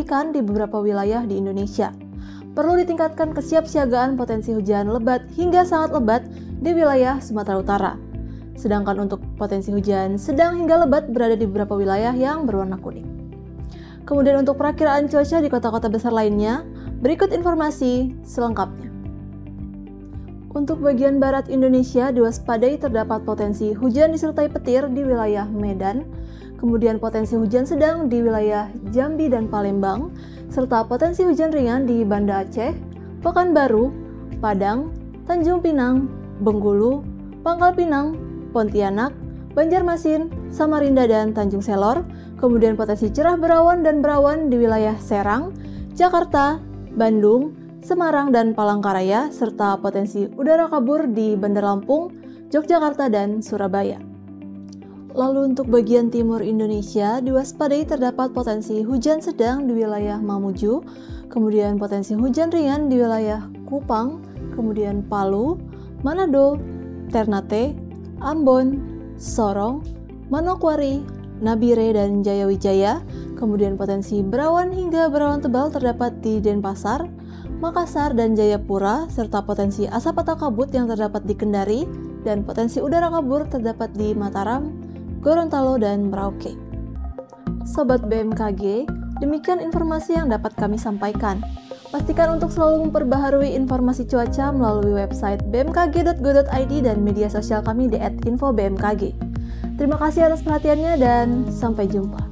signifikan di beberapa wilayah di Indonesia. Perlu ditingkatkan kesiapsiagaan potensi hujan lebat hingga sangat lebat di wilayah Sumatera Utara. Sedangkan untuk potensi hujan sedang hingga lebat berada di beberapa wilayah yang berwarna kuning. Kemudian untuk perakiraan cuaca di kota-kota besar lainnya, berikut informasi selengkapnya. Untuk bagian barat Indonesia diwaspadai terdapat potensi hujan disertai petir di wilayah Medan, kemudian potensi hujan sedang di wilayah Jambi dan Palembang, serta potensi hujan ringan di Banda Aceh, Pekanbaru, Padang, Tanjung Pinang, Bengkulu, Pangkal Pinang, Pontianak, Banjarmasin, Samarinda, dan Tanjung Selor, kemudian potensi cerah berawan dan berawan di wilayah Serang, Jakarta, Bandung, Semarang, dan Palangkaraya, serta potensi udara kabur di Bandar Lampung, Yogyakarta, dan Surabaya. Lalu untuk bagian timur Indonesia, diwaspadai terdapat potensi hujan sedang di wilayah Mamuju, kemudian potensi hujan ringan di wilayah Kupang, kemudian Palu, Manado, Ternate, Ambon, Sorong, Manokwari, Nabire, dan Jayawijaya, kemudian potensi berawan hingga berawan tebal terdapat di Denpasar, Makassar, dan Jayapura, serta potensi asap atau kabut yang terdapat di Kendari, dan potensi udara kabur terdapat di Mataram, Gorontalo, dan Merauke. Sobat BMKG, demikian informasi yang dapat kami sampaikan. Pastikan untuk selalu memperbaharui informasi cuaca melalui website bmkg.go.id dan media sosial kami di @infobmkg. Terima kasih atas perhatiannya dan sampai jumpa.